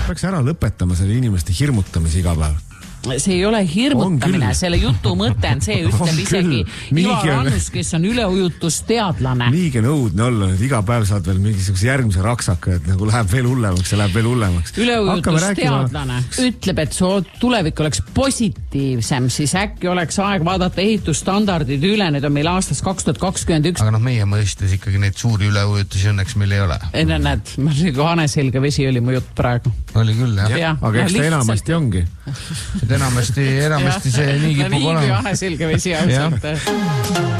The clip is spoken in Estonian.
Peaks ära lõpetama selle inimeste hirmutamise iga päev. See ei ole hirmutamine, selle jutu mõte on see, ütleb isegi Ivar Annus, kes on üleujutusteadlane. Niigi nõudne olla, et iga päev saad veel mingisuguse järgmise raksaka, et nagu läheb veel hullemaks. Üleujutusteadlane ütleb, et su tulevik oleks positiivsem, siis äkki oleks aeg vaadata ehitusstandardid üle, need on meil aastas 2021. Aga meie mõistes ikkagi neid suuri üleujutusi õnneks meil ei ole. Näed, Haneselge vesi oli mu jutt praegu. Oli küll, jah. Aga eks ta enamasti ongi. Enamasti see nii kipub olema. Nii kui Haneselge vesi ausalt.